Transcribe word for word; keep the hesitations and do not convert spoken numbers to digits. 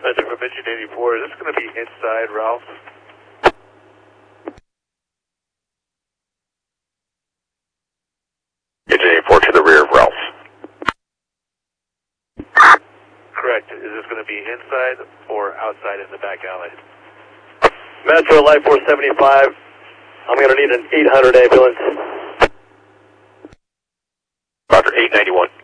Metro from Engine eighty-four, is this going to be inside, Ralph? Engine eighty-four to the rear of Ralph. Correct. Is this going to be inside or outside in the back alley? Metro Light four seventy-five, I'm going to need an eight hundred ambulance. Roger, eight ninety-one.